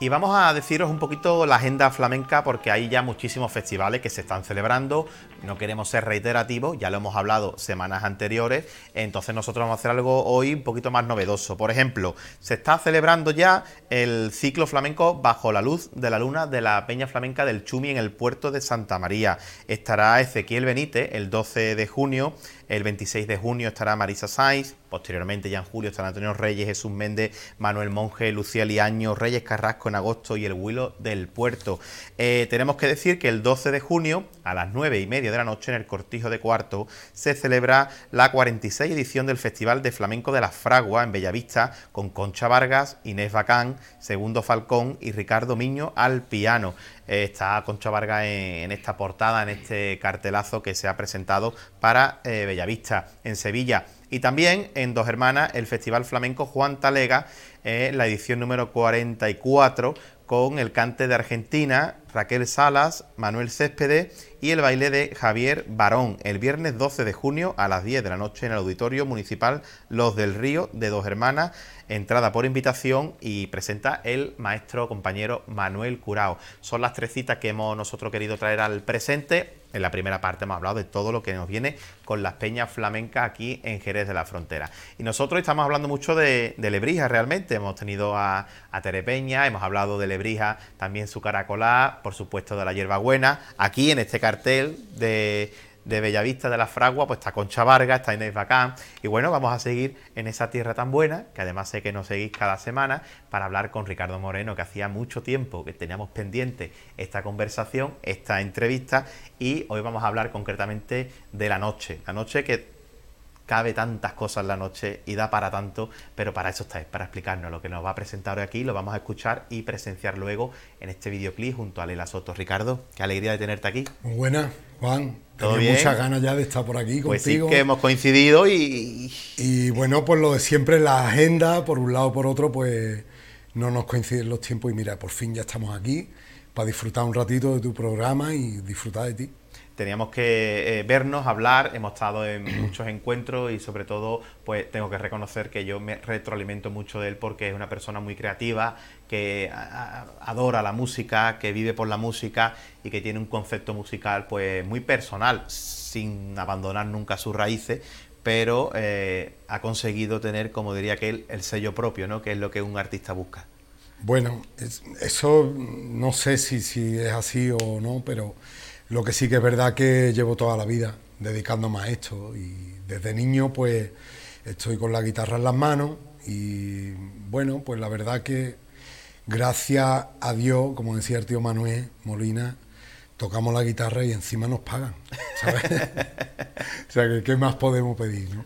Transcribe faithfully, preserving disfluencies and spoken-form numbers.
Y vamos a deciros un poquito la agenda flamenca porque hay ya muchísimos festivales que se están celebrando. No queremos ser reiterativos, ya lo hemos hablado semanas anteriores, entonces nosotros vamos a hacer algo hoy un poquito más novedoso. Por ejemplo, se está celebrando ya el ciclo flamenco Bajo la luz de la luna de la Peña Flamenca del Chumi en el puerto de Santa María. Estará Ezequiel Benítez el doce de junio, el veintiséis de junio estará Marisa Sáenz, posteriormente ya en julio estarán Antonio Reyes, Jesús Méndez, Manuel Monge, Lucía Liaño, Reyes Carrasco en agosto y el Huilo del Puerto. Eh, tenemos que decir que el doce de junio a las nueve y media de la noche en el Cortijo de Cuarto se celebra la cuarenta y seis edición del Festival de Flamenco de la Fragua en Bellavista con Concha Vargas, Inés Bacán, Segundo Falcón y Ricardo Miño al piano. Eh, está Concha Vargas en, en esta portada, en este cartelazo que se ha presentado para eh, Bellavista en Sevilla. Y también en Dos Hermanas el Festival Flamenco Juan Talega, eh, la edición número cuarenta y cuatro, con el cante de Argentina, Raquel Salas, Manuel Céspedes y el baile de Javier Barón, el viernes doce de junio a las diez de la noche en el Auditorio Municipal Los del Río de Dos Hermanas, entrada por invitación, y presenta el maestro compañero Manuel Curao. Son las tres citas que hemos nosotros querido traer al presente. En la primera parte hemos hablado de todo lo que nos viene con las peñas flamencas aquí en Jerez de la Frontera. Y nosotros estamos hablando mucho de, de Lebrija realmente. Hemos tenido a, a Tere Peña, hemos hablado de Lebrija, también su caracolá, por supuesto de la hierbabuena. Aquí en este cartel de... de Bellavista de la Fragua, pues está Concha Vargas, está Inés Bacán, y bueno, vamos a seguir en esa tierra tan buena, que además sé que nos seguís cada semana, para hablar con Ricardo Moreno, que hacía mucho tiempo que teníamos pendiente esta conversación, esta entrevista, y hoy vamos a hablar concretamente de la noche, la noche que cabe tantas cosas en la noche y da para tanto, pero para eso estáis, para explicarnos lo que nos va a presentar hoy aquí. Lo vamos a escuchar y presenciar luego en este videoclip junto a Lela Soto. Ricardo, qué alegría de tenerte aquí. Muy buena, Juan. ¿Todo Tenía bien? muchas ganas ya de estar por aquí Pues contigo. sí que hemos coincidido y... Y bueno, pues lo de siempre, la agenda, por un lado o por otro, pues no nos coinciden los tiempos y mira, por fin ya estamos aquí para disfrutar un ratito de tu programa y disfrutar de ti. Teníamos que eh, vernos, hablar, hemos estado en muchos encuentros y sobre todo pues tengo que reconocer que yo me retroalimento mucho de él porque es una persona muy creativa, que a, a, adora la música, que vive por la música y que tiene un concepto musical pues muy personal, sin abandonar nunca sus raíces, pero eh, ha conseguido tener, como diría aquel, el sello propio, ¿no? Que es lo que un artista busca. Bueno, es, eso no sé si, si es así o no, pero lo que sí que es verdad que llevo toda la vida dedicándome a esto y desde niño pues estoy con la guitarra en las manos y bueno, pues la verdad que gracias a Dios, como decía el tío Manuel Molina, tocamos la guitarra y encima nos pagan, ¿sabes? O sea, que ¿qué más podemos pedir, no?